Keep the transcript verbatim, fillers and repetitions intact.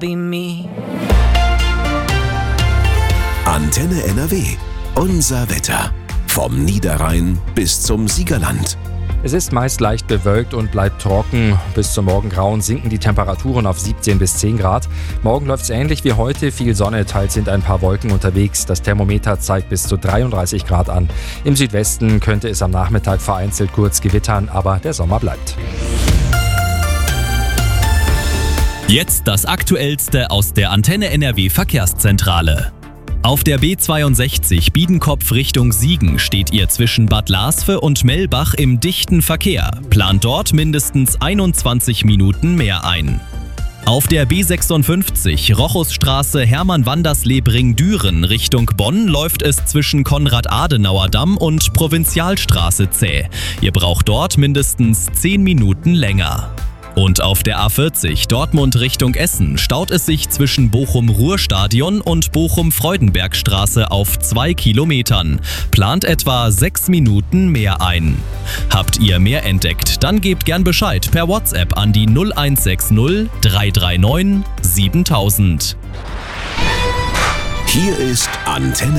Be me. Antenne N R W. Unser Wetter. Vom Niederrhein bis zum Siegerland. Es ist meist leicht bewölkt und bleibt trocken. Bis zum Morgengrauen sinken die Temperaturen auf siebzehn bis zehn Grad. Morgen läuft es ähnlich wie heute. Viel Sonne, teils sind ein paar Wolken unterwegs. Das Thermometer zeigt bis zu dreiunddreißig Grad an. Im Südwesten könnte es am Nachmittag vereinzelt kurz gewittern, aber der Sommer bleibt. Jetzt das Aktuellste aus der Antenne N R W Verkehrszentrale. Auf der B zweiundsechzig Biedenkopf Richtung Siegen steht ihr zwischen Bad Larsve und Mellbach im dichten Verkehr. Plant dort mindestens einundzwanzig Minuten mehr ein. Auf der B sechsundfünfzig Rochusstraße Hermann-Wandersleb-Ring-Düren Richtung Bonn läuft es zwischen Konrad-Adenauer-Damm und Provinzialstraße zäh. Ihr braucht dort mindestens zehn Minuten länger. Und auf der A vierzig Dortmund Richtung Essen staut es sich zwischen Bochum-Ruhr-Stadion und Bochum-Freudenbergstraße auf zwei Kilometern. Plant etwa sechs Minuten mehr ein. Habt ihr mehr entdeckt, dann gebt gern Bescheid per WhatsApp an die null eins sechs null drei drei neun siebentausend. Hier ist Antenne